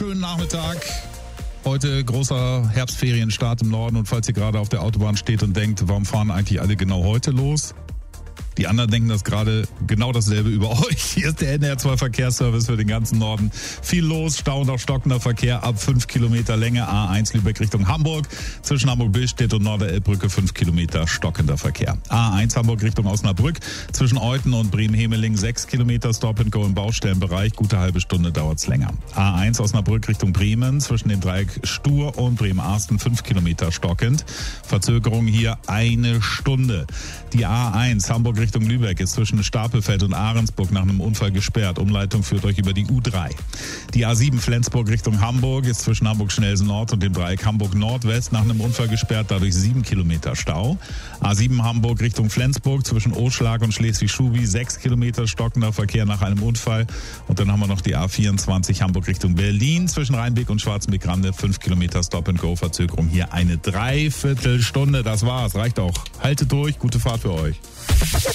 wunderschönen Nachmittag. Heute großer Herbstferienstart im Norden und falls ihr gerade auf der Autobahn steht und denkt, warum fahren eigentlich alle genau heute los? Die anderen denken das gerade genau dasselbe über euch. Hier ist der NDR2 Verkehrsservice für den ganzen Norden. Viel los, Stau und auch stockender Verkehr ab 5 Kilometer Länge. A1 Lübeck Richtung Hamburg. Zwischen Hamburg-Billstedt und Norderelbbrücke 5 Kilometer stockender Verkehr. A1 Hamburg Richtung Osnabrück. Zwischen Euten und Bremen-Hemeling 6 Kilometer Stop-and-Go im Baustellenbereich. Gute halbe Stunde dauert's länger. A1 Osnabrück Richtung Bremen. Zwischen dem Dreieck Stur und Bremen-Arsten 5 Kilometer stockend. Verzögerung hier 1 Stunde. Die A1 Hamburg Richtung Lübeck ist zwischen Stapelfeld und Ahrensburg nach einem Unfall gesperrt. Umleitung führt euch über die U3. Die A7 Flensburg Richtung Hamburg ist zwischen Hamburg-Schnelsen Nord und dem Dreieck Hamburg-Nordwest nach einem Unfall gesperrt, dadurch 7 Kilometer Stau. A7 Hamburg Richtung Flensburg zwischen Oschlag und Schleswig-Schubi 6 Kilometer stockender Verkehr nach einem Unfall. Und dann haben wir noch die A24 Hamburg Richtung Berlin zwischen Rheinbeck und Schwarzenbeck-Rande 5 Kilometer Stop-and-Go, Verzögerung hier eine Dreiviertelstunde. Das war's, reicht auch. Haltet durch, gute Fahrt für euch.